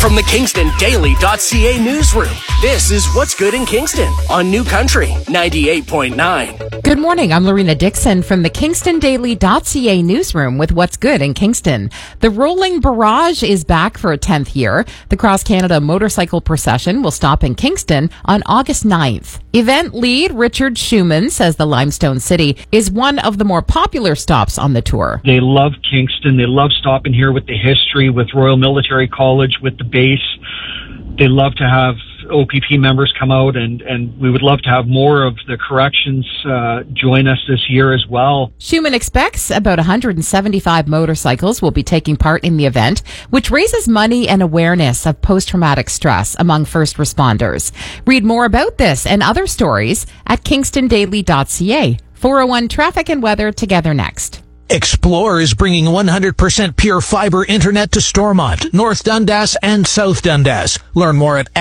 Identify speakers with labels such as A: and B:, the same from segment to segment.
A: From the KingstonDaily.ca newsroom, this is What's Good in Kingston on New Country 98.9.
B: Good morning. I'm Lorena Dixon from the KingstonDaily.ca newsroom with What's Good in Kingston. The Rolling Barrage is back for a 10th year. The Cross Canada Motorcycle Procession will stop in Kingston on August 9th. Event lead Richard Schumann says the Limestone City is one of the more popular stops on the tour.
C: They love Kingston. They love stopping here with the history, with Royal Military College, with the base. They love to have OPP members come out, and we would love to have more of the corrections join us this year as well.
B: Schumann expects about 175 motorcycles will be taking part in the event, which raises money and awareness of post-traumatic stress among first responders. Read more about this and other stories at KingstonDaily.ca. 401 traffic and weather together next.
D: Xplore is bringing 100% pure fiber internet to Stormont, North Dundas, and South Dundas. Learn more at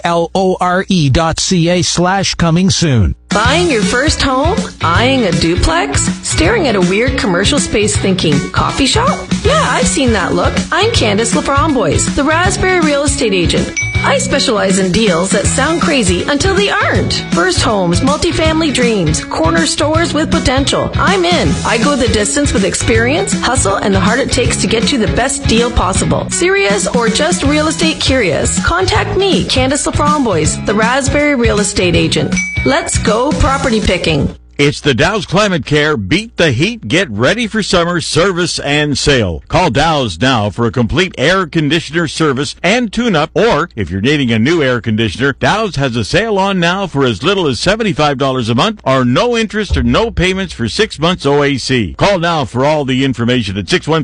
D: xplore.ca/coming soon.
E: Buying your first home? Eyeing a duplex? Staring at a weird commercial space thinking, coffee shop? Yeah, I've seen that look. I'm Candace LaFramboise, the Raspberry Real Estate Agent. I specialize in deals that sound crazy until they aren't. First homes, multifamily dreams, corner stores with potential. I'm in. I go the distance with experience, hustle, and the heart it takes to get you the best deal possible. Serious or just real estate curious? Contact me, Candace LaFramboise, the Raspberry Real Estate Agent. Let's go property picking.
F: It's the Dow's Climate Care Beat the Heat, Get Ready for Summer service and sale. Call Dow's now for a complete air conditioner service and tune-up, or if you're needing a new air conditioner, Dow's has a sale on now for as little as $75 a month or no interest or no payments for 6 months OAC. Call now for all the information at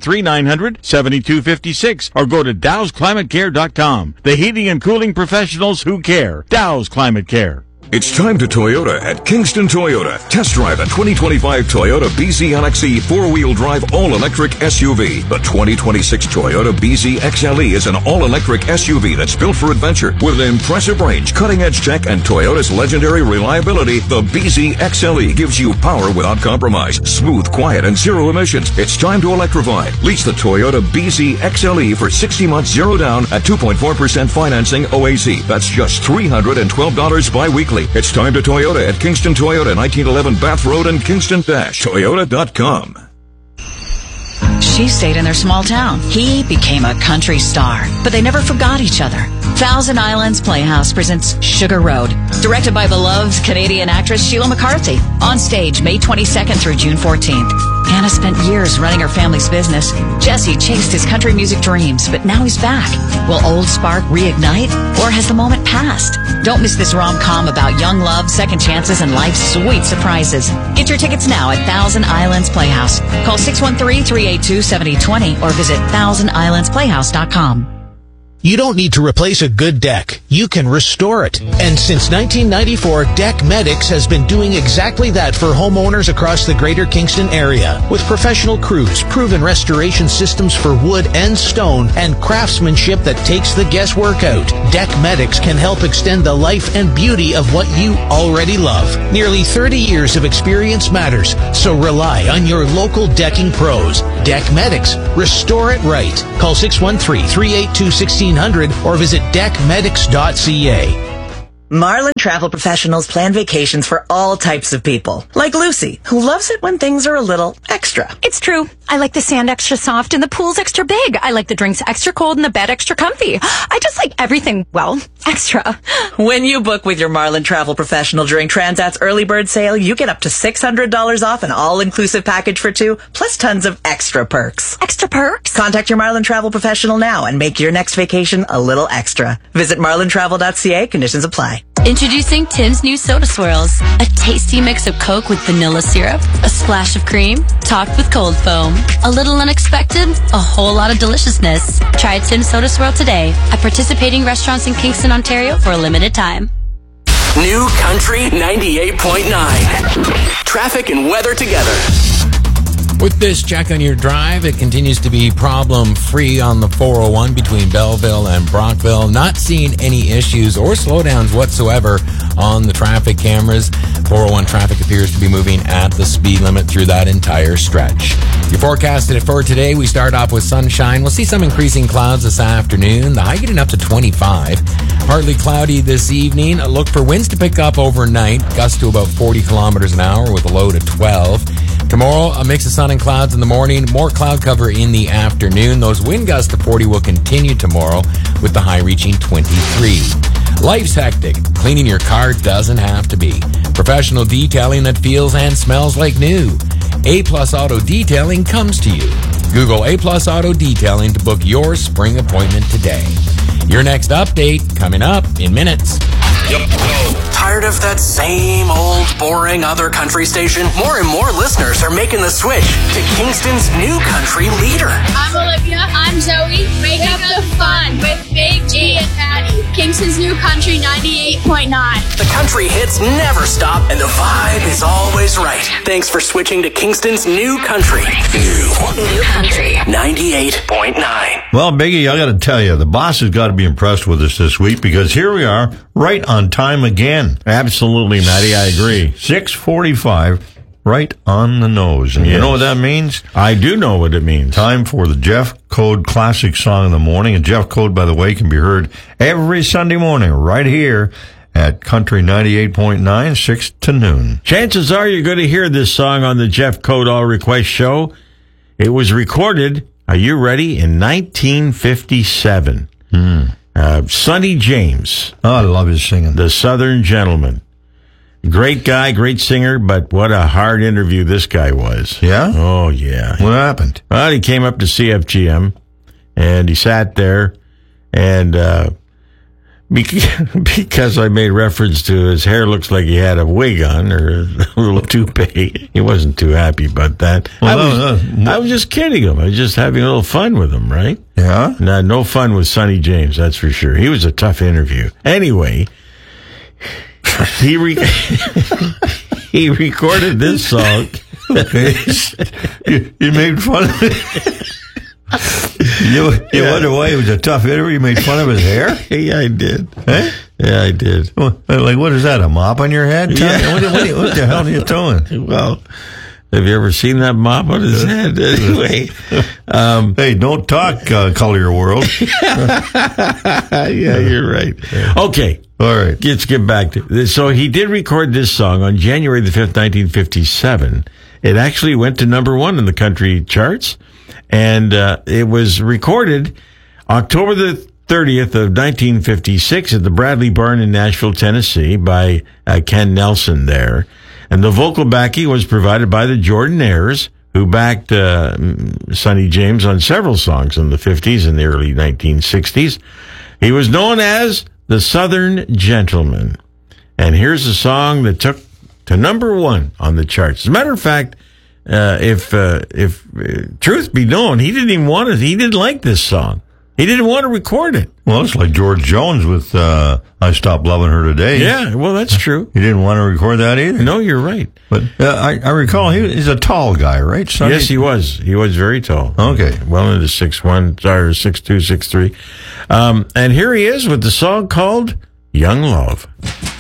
F: 613-900-7256 or go to dowsclimatecare.com. The heating and cooling professionals who care. Dow's Climate Care.
G: It's time to Toyota at Kingston Toyota. Test drive a 2025 Toyota BZ LXE 4-wheel drive all-electric SUV. The 2026 Toyota BZ XLE is an all-electric SUV that's built for adventure with an impressive range, cutting-edge tech, and Toyota's legendary reliability. The BZ XLE gives you power without compromise, smooth, quiet, and zero emissions. It's time to electrify. Lease the Toyota BZ XLE for 60 months zero down at 2.4% financing OAC. That's just $312 bi-weekly. It's time to Toyota at Kingston Toyota, 1911 Bath Road and Kingston-Toyota.com.
H: She stayed in their small town. He became a country star, but they never forgot each other. Thousand Islands Playhouse presents Sugar Road, directed by beloved Canadian actress Sheila McCarthy. On stage May 22nd through June 14th. Anna spent years running her family's business. Jesse chased his country music dreams, but now he's back. Will old spark reignite, or has the moment passed? Don't miss this rom-com about young love, second chances, and life's sweet surprises. Get your tickets now at Thousand Islands Playhouse. Call 613-382-7020 or visit thousandislandsplayhouse.com.
D: You don't need to replace a good deck. You can restore it. And since 1994, Deck Medics has been doing exactly that for homeowners across the greater Kingston area. With professional crews, proven restoration systems for wood and stone, and craftsmanship that takes the guesswork out, Deck Medics can help extend the life and beauty of what you already love. Nearly 30 years of experience matters, so rely on your local decking pros. Deck Medics. Restore it right. Call 613-382-1600 or visit deckmedics.ca.
I: Marlin Travel Professionals plan vacations for all types of people. Like Lucy, who loves it when things are a little extra.
J: It's true. I like the sand extra soft and the pool's extra big. I like the drinks extra cold and the bed extra comfy. I just like everything, well, extra.
I: When you book with your Marlin Travel Professional during Transat's early bird sale, you get up to $600 off an all-inclusive package for two, plus tons of extra perks.
J: Extra perks?
I: Contact your Marlin Travel Professional now and make your next vacation a little extra. Visit marlintravel.ca. Conditions apply.
K: Introducing Tim's new Soda Swirls, a tasty mix of Coke with vanilla syrup, a splash of cream, topped with cold foam. A little unexpected, a whole lot of deliciousness. Try Tim's Soda Swirl today at participating restaurants in Kingston, Ontario for a limited time.
A: New Country 98.9. Traffic and weather together.
L: With this check on your drive, it continues to be problem-free on the 401 between Belleville and Brockville. Not seeing any issues or slowdowns whatsoever on the traffic cameras. 401 traffic appears to be moving at the speed limit through that entire stretch. Your forecast for today, we start off with sunshine. We'll see some increasing clouds this afternoon. The high getting up to 25. Partly cloudy this evening. Look for winds to pick up overnight. Gusts to about 40 kilometers an hour with a low to 12. Tomorrow, a mix of sun and clouds in the morning. More cloud cover in the afternoon. Those wind gusts to 40 will continue tomorrow with the high reaching 23. Life's hectic. Cleaning your car doesn't have to be. Professional detailing that feels and smells like new. A-Plus Auto Detailing comes to you. Google A-Plus Auto Detailing to book your spring appointment today. Your next update coming up in minutes.
A: Tired of that same old, boring other country station? More and more listeners are making the switch to Kingston's new country leader.
M: I'm Olivia. I'm Zoe. Wake up the fun with Big G and Patty. Kingston's new country 98.9.
A: The country hits never stop, and the vibe is always right. Thanks for switching to Kingston's new country. New country 98.9.
N: Well, Biggie, I got to tell you, the boss has got to be impressed with us this week because here we are, right on time again.
F: Absolutely, Matty, I agree.
N: 6:45, right on the nose. And You know what that means?
F: I do know what it means.
N: Time for the Jeff Code Classic Song of the Morning. And Jeff Code, by the way, can be heard every Sunday morning right here at Country 98.9, 6 to noon.
F: Chances are you're going to hear this song on the Jeff Code All Request show. It was recorded, are you ready, in 1957. Sonny James.
N: Oh, I love his singing.
F: The Southern Gentleman. Great guy, great singer, but what a hard interview this guy was.
N: Yeah?
F: Oh, yeah.
N: What happened?
F: Well, he came up to CFGM, and he sat there, and because I made reference to his hair looks like he had a wig on, or a little toupee, he wasn't too happy about that.
N: Well,
F: I was just kidding him. I was just having a little fun with him, right?
N: Yeah?
F: No fun with Sonny James, that's for sure. He was a tough interview. Anyway, he recorded this song.
N: Okay. you made fun of it. You wonder why it was a tough interview? You made fun of his hair?
F: Yeah, I did.
N: Eh?
F: Yeah, I did.
N: Like, what is that, a mop on your head?
F: Yeah.
N: What the hell are you doing?
F: Well, have you ever seen that mop on his head? Anyway.
N: Hey, don't talk, Color Your World.
F: Yeah, you're right. Okay.
N: All right.
F: Let's get back to this. So he did record this song on January the 5th, 1957. It actually went to number 1 in the country charts. And it was recorded October the 30th of 1956 at the Bradley Barn in Nashville, Tennessee by Ken Nelson there. And the vocal backing was provided by the Jordanaires, who backed Sonny James on several songs in the 50s and the early 1960s. He was known as the Southern Gentleman. And here's a song that took to number 1 on the charts. As a matter of fact, if truth be known, he didn't even want it. He didn't like this song. He didn't want to record it.
N: Well, it's like George Jones with I Stopped Loving Her Today.
F: Yeah, well, that's true.
N: He didn't want to record that either.
F: No, you're right.
N: But I recall he's a tall guy, right? Sonny?
F: Yes, he was. He was very tall.
N: Okay.
F: Well into 6'1", 6'2", 6'3". And here he is with the song called Young Love.